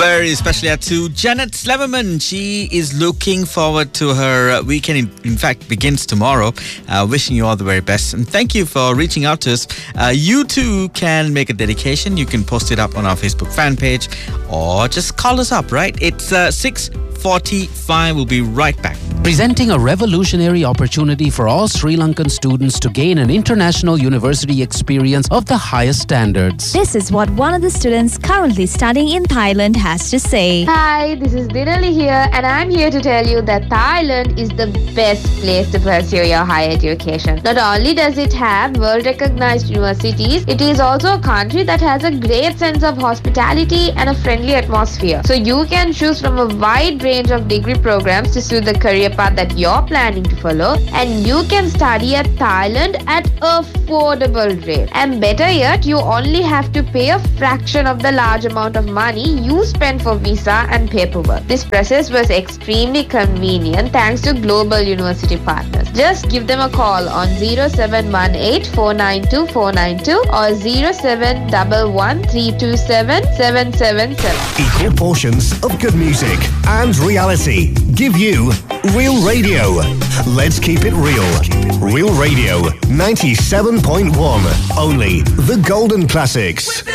very especially out to Janet Sleverman. She is looking forward to her weekend. In fact, begins tomorrow. Wishing you all the very best. And thank you for reaching out to us. You too can make a dedication. You can post it up on our Facebook fan page or just call us up, right? It's 6:45. We'll be right back. Presenting a revolutionary opportunity for all Sri Lankan students to gain an international university experience of the highest standards. This is what one of the students currently studying in Thailand has to say. Hi, this is Dinali here, and I'm here to tell you that Thailand is the best place to pursue your higher education. Not only does it have world-recognized universities, it is also a country that has a great sense of hospitality and a friendly atmosphere. So you can choose from a wide range of degree programs to suit the career path that you're planning to follow, and you can study at Thailand at affordable rate. And better yet, you only have to pay a fraction of the large amount of money you spend for visa and paperwork. This process was extremely convenient thanks to global university partners. Just give them a call on 0718 492 492 or 0711 327 777. Equal portions of good music and reality. Give you Real Radio. Let's keep it real. Real Radio 97.1. Only the golden classics.